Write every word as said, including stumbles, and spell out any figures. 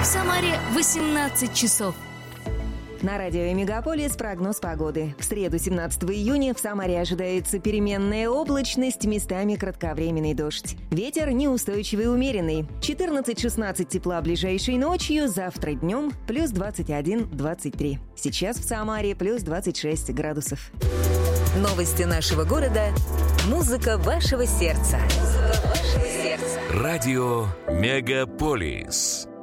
В Самаре восемнадцать часов. На радио «Мегаполис» прогноз погоды. В среду, семнадцатого июня, в Самаре ожидается переменная облачность, местами кратковременный дождь. Ветер неустойчивый и умеренный. четырнадцать-шестнадцать тепла ближайшей ночью, завтра днем плюс двадцать один - двадцать три. Сейчас в Самаре плюс двадцать шесть градусов. Новости нашего города. Музыка вашего сердца. Музыка вашего сердца. Радио «Мегаполис».